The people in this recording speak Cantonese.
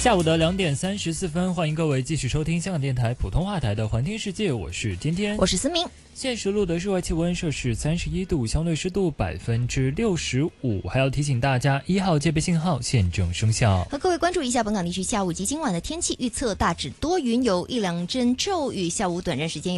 下午的2点34分，欢迎各位继续收听香港电台普通话台的环听世界，我是天天， 我是思明。 现实录的室外气温摄氏31度，相对湿度65%，还要提醒大家1号戒备信号现正生效。 和各位关注一下本港地区下午及今晚的天气预测，大致多云，有一两阵骤雨，下午短暂时间